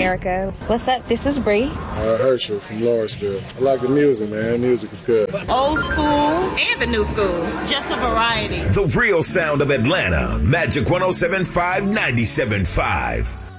Erica. What's up? This is Bree. Herschel from Lawrenceville. I like the music, man. Music is good. Old school and the new school. Just a variety. The real sound of Atlanta. Magic 107.5, 97.5.